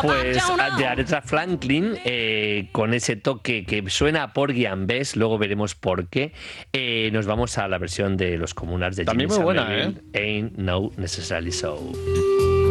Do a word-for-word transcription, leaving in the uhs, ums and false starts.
Pues de Aretha Franklin, eh, con ese toque que suena a Porgy and Bess, luego veremos por qué, eh, nos vamos a la versión de Los Comunards de También Jimmy muy buena, Somerville, ¿eh? Ain't No Necessarily So.